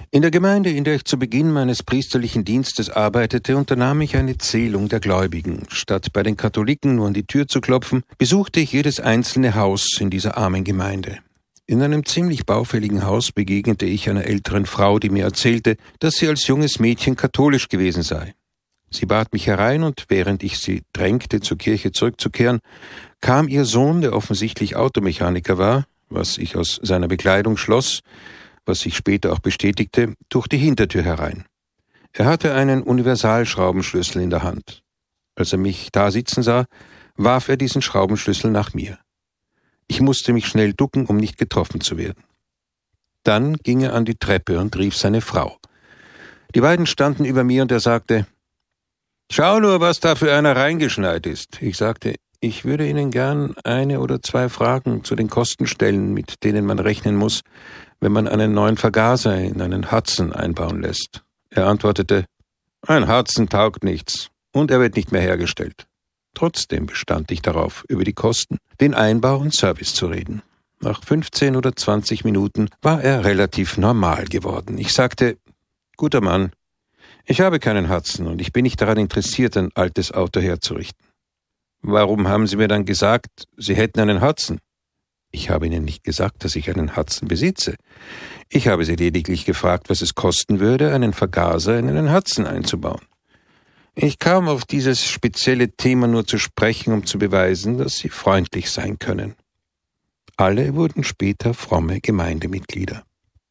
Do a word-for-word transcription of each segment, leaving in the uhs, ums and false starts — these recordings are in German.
In der Gemeinde, in der ich zu Beginn meines priesterlichen Dienstes arbeitete, unternahm ich eine Zählung der Gläubigen. Statt bei den Katholiken nur an die Tür zu klopfen, besuchte ich jedes einzelne Haus in dieser armen Gemeinde. In einem ziemlich baufälligen Haus begegnete ich einer älteren Frau, die mir erzählte, dass sie als junges Mädchen katholisch gewesen sei. Sie bat mich herein und während ich sie drängte, zur Kirche zurückzukehren, kam ihr Sohn, der offensichtlich Automechaniker war, was ich aus seiner Bekleidung schloss, was sich später auch bestätigte, durch die Hintertür herein. Er hatte einen Universalschraubenschlüssel in der Hand. Als er mich da sitzen sah, warf er diesen Schraubenschlüssel nach mir. Ich musste mich schnell ducken, um nicht getroffen zu werden. Dann ging er an die Treppe und rief seine Frau. Die beiden standen über mir und er sagte, »Schau nur, was da für einer reingeschneit ist.« Ich sagte, ich würde Ihnen gern eine oder zwei Fragen zu den Kosten stellen, mit denen man rechnen muss, wenn man einen neuen Vergaser in einen Hudson einbauen lässt. Er antwortete, ein Hudson taugt nichts und er wird nicht mehr hergestellt. Trotzdem bestand ich darauf, über die Kosten, den Einbau und Service zu reden. Nach fünfzehn oder zwanzig Minuten war er relativ normal geworden. Ich sagte, guter Mann, ich habe keinen Hudson und ich bin nicht daran interessiert, ein altes Auto herzurichten. Warum haben Sie mir dann gesagt, Sie hätten einen Hudson? Ich habe Ihnen nicht gesagt, dass ich einen Hudson besitze. Ich habe Sie lediglich gefragt, was es kosten würde, einen Vergaser in einen Hudson einzubauen. Ich kam auf dieses spezielle Thema nur zu sprechen, um zu beweisen, dass Sie freundlich sein können. Alle wurden später fromme Gemeindemitglieder.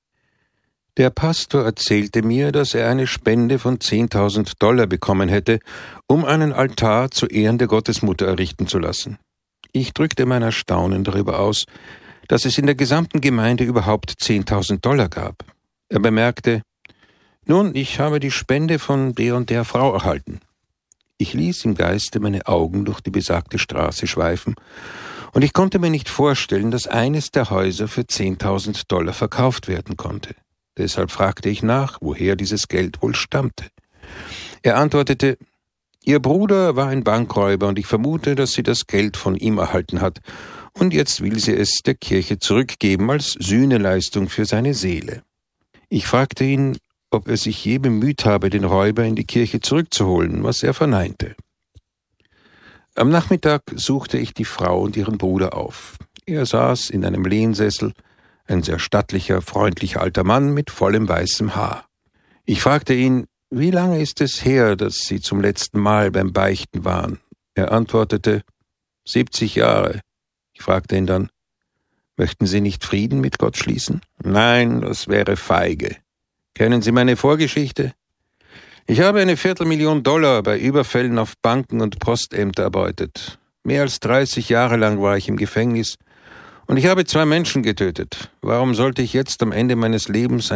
Der Pastor erzählte mir, dass er eine Spende von zehntausend Dollar bekommen hätte, um einen Altar zu Ehren der Gottesmutter errichten zu lassen. Ich drückte mein Erstaunen darüber aus, dass es in der gesamten Gemeinde überhaupt zehntausend Dollar gab. Er bemerkte, nun, ich habe die Spende von der und der Frau erhalten. Ich ließ im Geiste meine Augen durch die besagte Straße schweifen, und ich konnte mir nicht vorstellen, dass eines der Häuser für zehntausend Dollar verkauft werden konnte. Deshalb fragte ich nach, woher dieses Geld wohl stammte. Er antwortete, Ihr Bruder war ein Bankräuber und ich vermute, dass sie das Geld von ihm erhalten hat und jetzt will sie es der Kirche zurückgeben als Sühneleistung für seine Seele. Ich fragte ihn, ob er sich je bemüht habe, den Räuber in die Kirche zurückzuholen, was er verneinte. Am Nachmittag suchte ich die Frau und ihren Bruder auf. Er saß in einem Lehnsessel, ein sehr stattlicher, freundlicher alter Mann mit vollem weißem Haar. Ich fragte ihn, wie lange ist es her, dass Sie zum letzten Mal beim Beichten waren? Er antwortete, siebzig Jahre. Ich fragte ihn dann, möchten Sie nicht Frieden mit Gott schließen? Nein, das wäre feige. Kennen Sie meine Vorgeschichte? Ich habe eine Viertelmillion Dollar bei Überfällen auf Banken und Postämter erbeutet. Mehr als dreißig Jahre lang war ich im Gefängnis und ich habe zwei Menschen getötet. Warum sollte ich jetzt am Ende meines Lebens